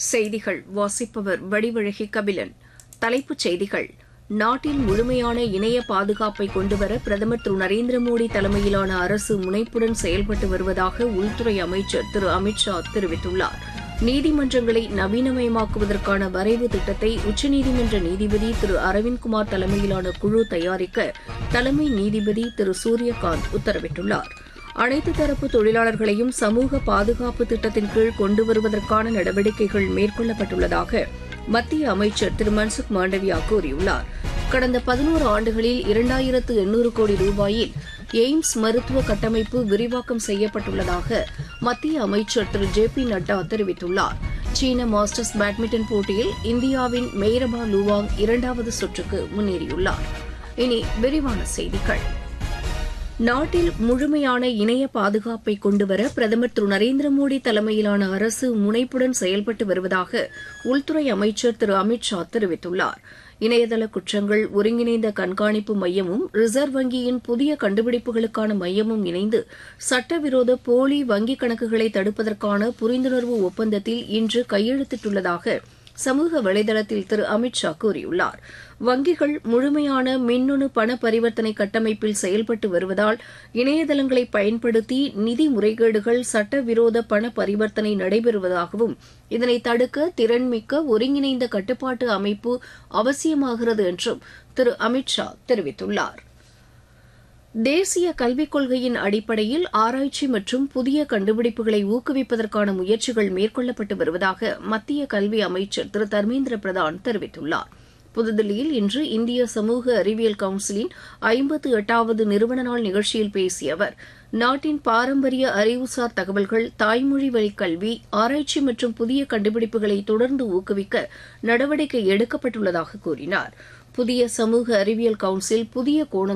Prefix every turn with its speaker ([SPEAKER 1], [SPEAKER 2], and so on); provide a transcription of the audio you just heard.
[SPEAKER 1] செய்திகள் வாசிப்பவர் வடிவழகி கபிலன். தலைப்புச் செய்திகள். நாட்டில் முழுமையான இணைய பாதுகாப்பை கொண்டுவர பிரதமர் திரு நரேந்திர மோடி தலைமையிலான அரசு முனைப்புடன் செயல்பட்டு வருவதாக உள்துறை அமைச்சர் திரு அமித் ஷா தெரிவித்துள்ளார். நீதிமன்றங்களை நவீனமயமாக்குவதற்கான வரைவு திட்டத்தை உச்சநீதிமன்ற நீதிபதி திரு அரவிந்த்குமார் தலைமையிலான குழு தயாரிக்க தலைமை நீதிபதி திரு சூரியகாந்த் உத்தரவிட்டுள்ளார். அனைத்து தரப்பு தொழிலாளர்களையும் சமூக பாதுகாப்பு திட்டத்தின் கீழ் கொண்டு வருவதற்கான நடவடிக்கைகள் மேற்கொள்ளப்பட்டுள்ளதாக மத்திய அமைச்சர் திரு மன்சுக் மாண்டவியா கூறியுள்ளார். கடந்த 11 ஆண்டுகளில் 2800 கோடி ரூபாயில் எய்ம்ஸ் மருத்துவ கட்டமைப்பு விரிவாக்கம் செய்யப்பட்டுள்ளதாக மத்திய அமைச்சர் திரு ஜே.பி. நட்டா தெரிவித்துள்ளார். சீன மாஸ்டர்ஸ் பேட்மிண்டன் போட்டியில் இந்தியாவின் மெய்ரபா லுவாங் 2வது சுற்றுக்கு முன்னேறியுள்ளார். இனி விரிவான செய்திகள். நாட்டில் முழுமையான இணைய பாதுகாப்பை கொண்டுவர பிரதமர் திரு நரேந்திர மோடி தலைமையிலான அரசு முனைப்புடன் செயல்பட்டு வருவதாக உள்துறை அமைச்சர் திரு அமித் ஷா தெரிவித்துள்ளார். இணையதள குற்றங்கள் ஒருங்கிணைந்த கண்காணிப்பு மையமும் ரிசர்வ் வங்கியின் புதிய கண்டுபிடிப்புகளுக்கான மையமும் இணைந்து சட்டவிரோத போலி வங்கிக் கணக்குகளை தடுப்பதற்கான புரிந்துணர்வு ஒப்பந்தத்தில் இன்று கையெழுத்திட்டுள்ளதாக சமூக வலைதளத்தில் திரு அமித் ஷா கூறியுள்ளார். வங்கிகள் முழுமையான மின்னணு பண பரிவர்த்தனை கட்டமைப்பில் செயல்பட்டு வருவதால் இணையதளங்களை பயன்படுத்தி நிதி முறைகேடுகள் சட்டவிரோத பண பரிவர்த்தனை நடைபெறுவதாகவும் இதனை தடுக்க திறன்மிக்க ஒருங்கிணைந்த கட்டுப்பாட்டு அமைப்பு அவசியமாகிறது என்றும் திரு அமித் ஷா தெரிவித்துள்ளார். தேசிய கல்விக் கொள்கையின் அடிப்படையில் ஆராய்ச்சி மற்றும் புதிய கண்டுபிடிப்புகளை ஊக்குவிப்பதற்கான முயற்சிகள் மேற்கொள்ளப்பட்டு வருவதாக மத்திய கல்வி அமைச்சர் திரு தர்மேந்திர பிரதான் தெரிவித்துள்ளார். புதுதில்லியில் இன்று இந்திய சமூக அறிவியல் கவுன்சிலின் 58வது நிறுவன நாள் நிகழ்ச்சியில் பேசிய அவர், நாட்டின் பாரம்பரிய அறிவுசார் தகவல்கள், தாய்மொழி வழி கல்வி, ஆராய்ச்சி மற்றும் புதிய கண்டுபிடிப்புகளை தொடர்ந்து ஊக்குவிக்க நடவடிக்கை எடுக்கப்பட்டுள்ளதாக கூறினார். புதிய சமூக அறிவியல் கவுன்சில் புதிய கோண